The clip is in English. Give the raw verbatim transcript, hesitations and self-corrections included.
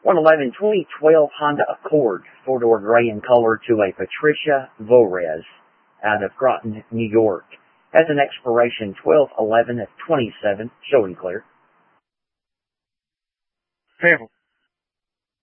one eleven twenty twelve Honda Accord, four-door gray in color to a Patricia Vorez out of Groton, New York. Has an expiration twelve eleven of twenty-seven, showing clear. Favorable.